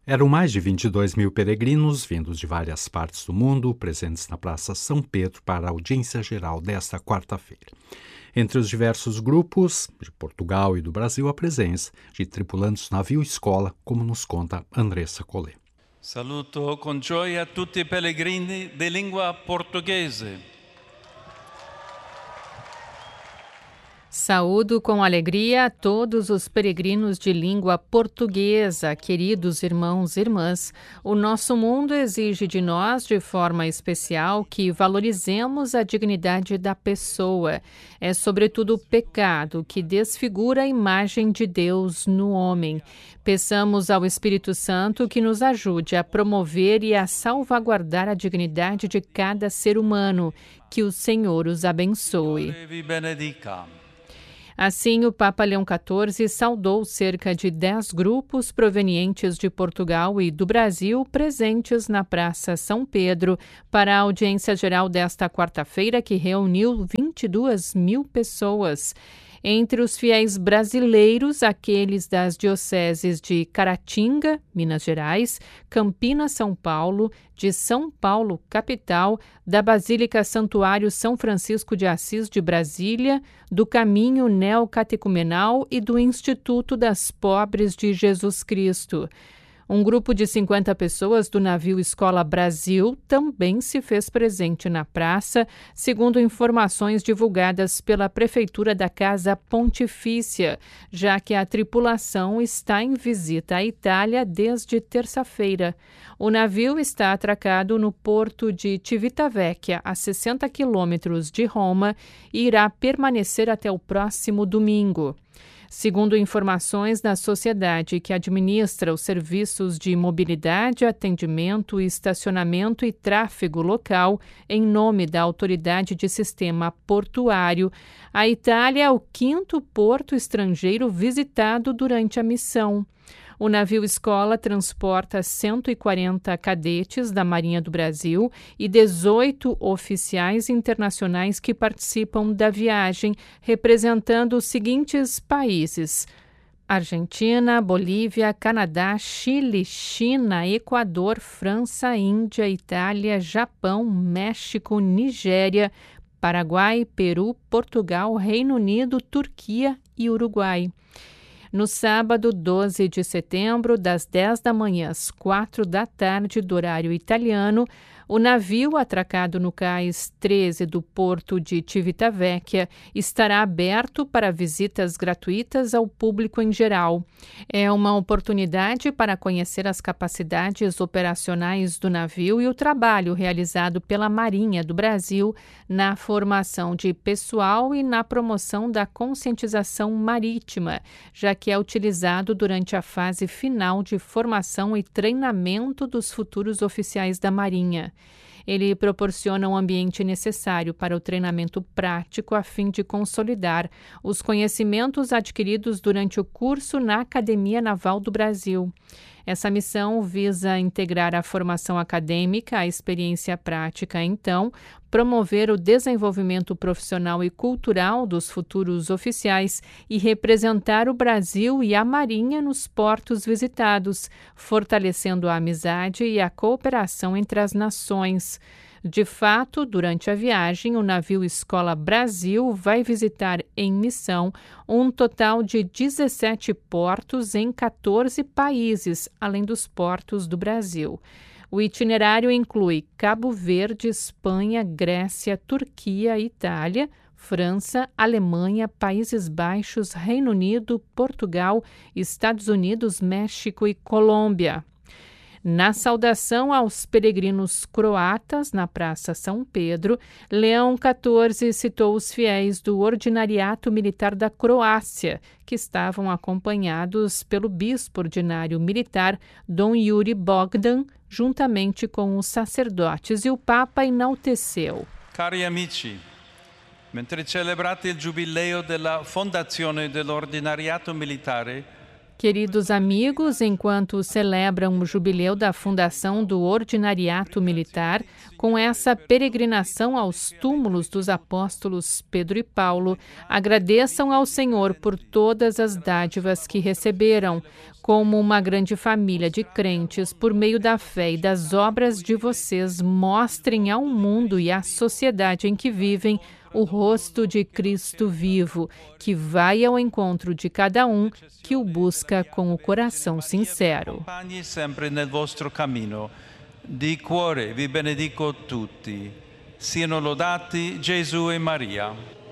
Eram mais de 22 mil peregrinos vindos de várias partes do mundo, presentes na Praça São Pedro para a audiência geral desta quarta-feira. Entre os diversos grupos de Portugal e do Brasil, a presença de tripulantes do navio escola, como nos conta Andressa Collet. Saluto con gioia tutti i pellegrini di lingua portoghese. Saúdo com alegria a todos os peregrinos de língua portuguesa, queridos irmãos e irmãs. O nosso mundo exige de nós, de forma especial, que valorizemos a dignidade da pessoa. É sobretudo o pecado que desfigura a imagem de Deus no homem. Peçamos ao Espírito Santo que nos ajude a promover e a salvaguardar a dignidade de cada ser humano. Que o Senhor os abençoe. Assim, o Papa Leão XIV saudou cerca de 10 grupos provenientes de Portugal e do Brasil presentes na Praça São Pedro para a audiência geral desta quarta-feira, que reuniu 22 mil pessoas. Entre os fiéis brasileiros, aqueles das dioceses de Caratinga, Minas Gerais, Campinas, São Paulo, de São Paulo, capital, da Basílica Santuário São Francisco de Assis de Brasília, do Caminho Neocatecumenal e do Instituto das Pobres de Jesus Cristo. Um grupo de 50 pessoas do navio Escola Brasil também se fez presente na praça, segundo informações divulgadas pela Prefeitura da Casa Pontifícia, já que a tripulação está em visita à Itália desde terça-feira. O navio está atracado no porto de Civitavecchia, a 60 quilômetros de Roma, e irá permanecer até o próximo domingo. Segundo informações da sociedade que administra os serviços de mobilidade, atendimento, estacionamento e tráfego local, em nome da Autoridade de Sistema Portuário, a Itália é o 5º porto estrangeiro visitado durante a missão. O navio escola transporta 140 cadetes da Marinha do Brasil e 18 oficiais internacionais que participam da viagem, representando os seguintes países: Argentina, Bolívia, Canadá, Chile, China, Equador, França, Índia, Itália, Japão, México, Nigéria, Paraguai, Peru, Portugal, Reino Unido, Turquia e Uruguai. No sábado, 12 de setembro, das 10 da manhã às 4 da tarde do horário italiano, o navio, atracado no cais 13 do porto de Civitavecchia, estará aberto para visitas gratuitas ao público em geral. É uma oportunidade para conhecer as capacidades operacionais do navio e o trabalho realizado pela Marinha do Brasil na formação de pessoal e na promoção da conscientização marítima, já que é utilizado durante a fase final de formação e treinamento dos futuros oficiais da Marinha. Ele proporciona um ambiente necessário para o treinamento prático a fim de consolidar os conhecimentos adquiridos durante o curso na Academia Naval do Brasil. Essa missão visa integrar a formação acadêmica à experiência prática, então, promover o desenvolvimento profissional e cultural dos futuros oficiais e representar o Brasil e a Marinha nos portos visitados, fortalecendo a amizade e a cooperação entre as nações. De fato, durante a viagem, o navio Escola Brasil vai visitar em missão um total de 17 portos em 14 países, além dos portos do Brasil. O itinerário inclui Cabo Verde, Espanha, Grécia, Turquia, Itália, França, Alemanha, Países Baixos, Reino Unido, Portugal, Estados Unidos, México e Colômbia. Na saudação aos peregrinos croatas na Praça São Pedro, Leão XIV citou os fiéis do Ordinariato Militar da Croácia, que estavam acompanhados pelo bispo ordinário militar Dom Yuri Bogdan, juntamente com os sacerdotes, e o Papa enalteceu. Cari amici, mentre celebrate il giubileo della fondazione dell'Ordinariato Militare, Queridos amigos, enquanto celebram o jubileu da fundação do Ordinariato Militar, com essa peregrinação aos túmulos dos apóstolos Pedro e Paulo, agradeçam ao Senhor por todas as dádivas que receberam, como uma grande família de crentes, por meio da fé e das obras de vocês, mostrem ao mundo e à sociedade em que vivem o rosto de Cristo vivo, que vai ao encontro de cada um que o busca com o coração sincero. Acompanhi sempre nel vostro cammino. Di cuore vi benedico tutti. Siano lodati Gesù e Maria.